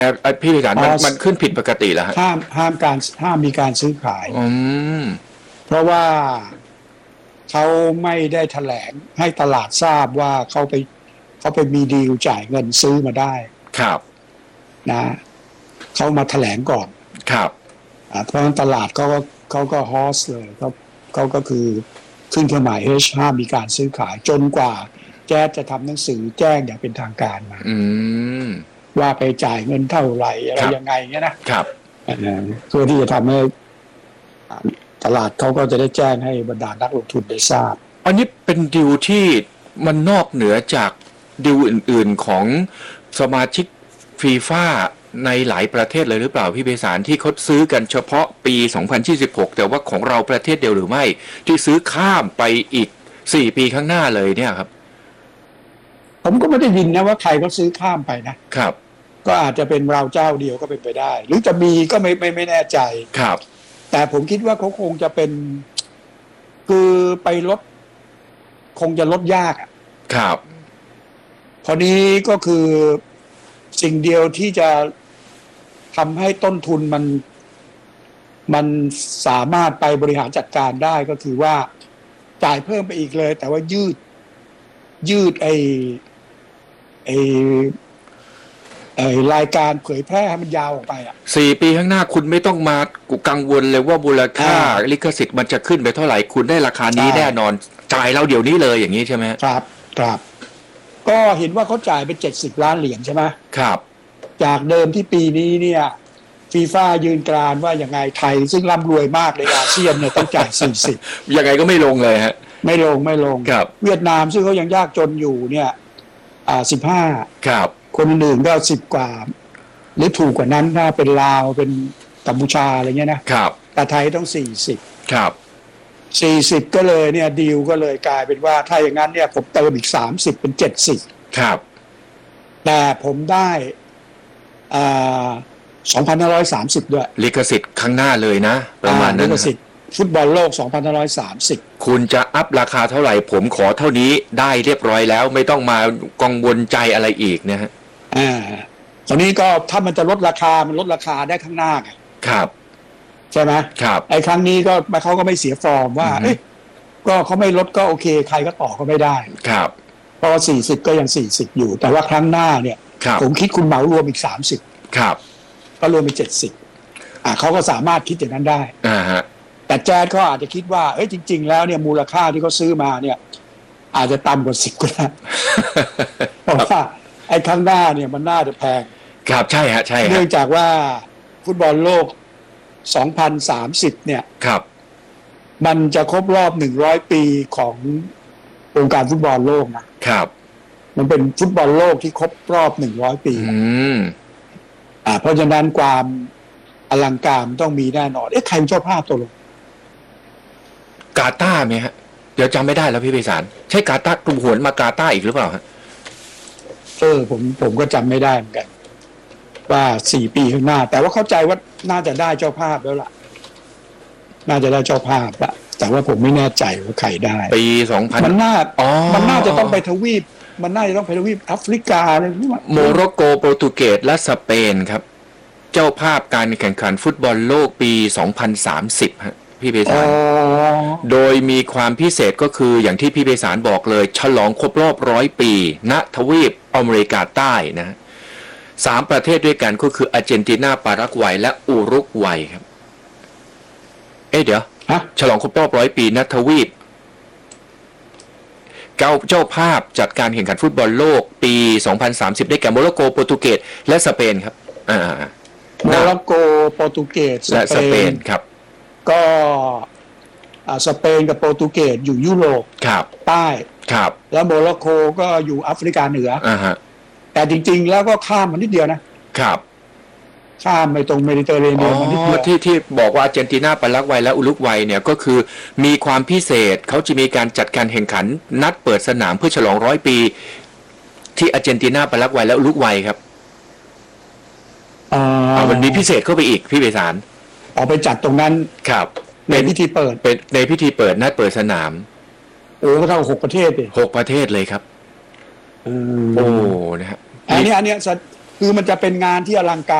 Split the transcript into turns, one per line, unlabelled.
พี่พิสารมันขึ้นผิดปกติแล้วฮะ
ห้ามมีการซื้อขายเพราะว่าเขาไม่ได้แถลงให้ตลาดทราบว่าเขาไปมีดีลจ่ายเงินซื้อมาได้
ครับ
นะเขามาแถลงก่อน
ครับ
เพราะฉะนั้นตลาดเขาก็ฮอสเลยเขาก็คือขึ้นเครื่องหมาย H ห้ามมีการซื้อขายจนกว่าแจ๊สจะทำหนังสือแจ้งอย่างเป็นทางการมาว่าไปจ่ายเงินเท่าไหร่อะไรยังไงเงี้ยนะครับเพื่อที่จะทำให้ตลาดเขาก็จะได้แจ้งให้บรรดานักลงทุนได้ทราบ
อันนี้เป็นดีลที่มันนอกเหนือจากดีลอื่นๆของสมาชิกฟีฟ่าในหลายประเทศเลยหรือเปล่าพี่เบสารที่เขาซื้อกันเฉพาะปี2026แต่ว่าของเราประเทศเดียวหรือไม่ที่ซื้อข้ามไปอีก4 ปีข้างหน้าเลยเนี่ยครับ
ผมก็ไม่ได้ยินนะว่าใครก็ซื้อข้ามไปนะครับก็อาจจะเป็นเราเจ้าเดียวก็เป็นไปได้หรือจะมีก็ไม่แน่ใจ
ครับ
แต่ผมคิดว่าเขาคงจะเป็นคือไปลดคงจะลดยาก
ครับ
พอนี้ก็คือสิ่งเดียวที่จะทำให้ต้นทุนมันสามารถไปบริหารจัดการได้ก็คือว่าจ่ายเพิ่มไปอีกเลยแต่ว่ายืดไอ้รายการเผยแพร่ให้มันยาวออกไป
4 ปีข้างหน้าคุณไม่ต้องมากังวลเลยว่ามูลค่าลิขสิทธิ์มันจะขึ้นไปเท่าไหร่คุณได้ราคานี้แน่นอนจ่ายเราเดี๋ยวนี้เลยอย่างนี้ใช่ไหม
ครับก็เห็นว่าเขาจ่ายไป70 ล้านเหรียญใช่ไหม
ครับ
จากเดิมที่ปีนี้เนี่ยฟีฟ่ายืนกรานว่าอย่างไงไทยซึ่งร่ำรวยมากในอาเซียนเนี่ยต้องจ่าย40
ยังไงก็ไม่ลงเลยฮะ
ไม่ลง
ครับ
เวียดนามซึ่งเขายังยากจนอยู่เนี่ย15
ครับ
คนอื่นก็10 กว่าหรือถูกกว่านั้นถ้าเป็นลาวเป็นกัมพูชาอะไรเงี้ย
นะครับ
แต่ไทยต้อง40
ครับ
40ก็เลยเนี่ยดีลก็เลยกลายเป็นว่าถ้าอย่างนั้นเนี่ยผมเติมอีก30เป็น70
ครับ
แต่ผมได้2530ด้วย
ลิขสิทธิ์ข้างหน้าเลยนะประมาณนั้น
ลิขสิทธิ์ฟุตบอลโลก2530
คุณจะอัพราคาเท่าไหร่ผมขอเท่านี้ได้เรียบร้อยแล้วไม่ต้องมากังวลใจอะไรอีกนะฮะ
ตอนนี้ก็ถ้ามันจะลดราคามันลดราคาได้ข้างหน้าไง
ครับ
ใช่ไหม
ครับ
ไอ้ครั้งนี้ก็เขาก็ไม่เสียฟอร์มว่าก็เขาไม่ลดก็โอเคใครก็ต่อก็ไม่ได้
ครับ
เพราะว่า40ก็ยัง40อยู่แต่ว่าครั้งหน้าเนี่ยผมคิดคุณเหมารวมอีก30
ครับ
ก็รวมเป็น70เขาก็สามารถคิดอย่างนั้นได้
ฮะ
แต่แจ๊ดเขาอาจจะคิดว่าจริงๆแล้วเนี่ยมูลค่าที่เขาซื้อมาเนี่ยอาจจะต่ำกว่า10ก็ได้เพราะว่าไอ้ครั้งหน้าเนี่ยมันน่าจะแพง
ครับใช่ฮะใช่
เนื่องจากว่าฟุตบอลโลก2030เนี่ย
ครับ
มันจะครบรอบ100 ปีขององค์การฟุตบอลโลกนะครับมันเป็นฟุตบอลโลกที่ครบรอบ100 ปีเพราะฉะนั้นความอลังการต้องมีแน่นอนใครเป็นเจ้าภาพตัวลง
กาตาร์ไหมฮะเดี๋ยวจำไม่ได้แล้วพี่ไพศาลใช่กาตาร์กลุ่มหวนมากาตาร์อีกหรือเปล่าฮะ
ผมก็จำไม่ได้เหมือนกันว่า4 ปีข้างหน้าแต่ว่าเข้าใจว่าน่าจะได้เจ้าภาพแล้วล่ะน่าจะได้เจ้าภาพละแต่ว่าผมไม่แน่ใจว่าใครได้
ปี2000
มันน่าจะต้องไปทวีปมันน่าจะต้องไปทวีปแอฟริกาอะไรนี่
โมร็อกโกโปรตุเกสและสเปนครับเจ้าภาพการแข่งขันฟุตบอลโลกปี2030ฮะพี่เบสารโดยมีความพิเศษก็คืออย่างที่พี่เบสารบอกเลยฉลองครบรอบ100 ปีณทวีปอเมริกาใต้นะ3 ประเทศด้วยกันก็คืออาร์เจนตินาปารากวัยและอุรุกวัยครับเดี๋ยวฉลองครบรอบ100 ปีณทวีปเจ้าภาพจัดการแข่งขันฟุตบอลโลกปี2030ได้แก่โมร็อกโกโปรตุเกสและสเปนครับ
โมร็อกโกโปรตุเกส
และสเปนครับ
ก็สเปนกับโปรตุเกสอยู่ยุโรปใต้
ครับ
แล้วโมร็อกโกก็อยู่แอฟริกาเหนือแต่จริงๆแล้วก็ข้ามมันนิดเดียวนะครับข้ามไปตรงเมดิเตอร์เรเนียนมันนิดเดียว
ที่บอกว่าอาร์เจนตินาปารากวัยและอุรุกวัยเนี่ยก็คือมีความพิเศษเขาจะมีการจัดการแข่งขันนัดเปิดสนามเพื่อฉลอง100 ปีที่อาร์เจนตินาปารากวัยและอุรุกวัยครับมันมีพิเศษเข้าไปอีกพี่เบสาร
เอาไปจัดตรงนั้น
ครับ
ในพิธีเปิด
เป็นในพิธีเปิดนัดเปิดสนาม
ก็เท่า6 ประเทศดิ
6 ประเทศเลยครับโอ้นะฮะ
อันนี้คือมันจะเป็นงานที่อลังการ